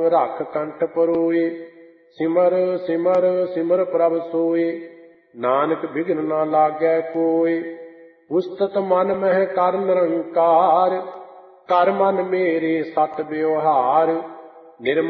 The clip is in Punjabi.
ਰੱਖ ਕੰਠ ਪਰੋਏ। ਸਿਮਰ ਸਿਮਰ ਸਿਮਰ ਪ੍ਰਭ ਸੋਏ, ਨਾਨਕ ਬਿਘਨ ਨਾ ਲਾਗੈ ਕੋਇ। ਉਸਤਤ ਮਨ ਮਹਿ ਕਰ ਨਿਰੰਕਾਰ, ਕਰ ਮਨ ਮੇਰੇ ਸਤ ਵਿਵਹਾਰ।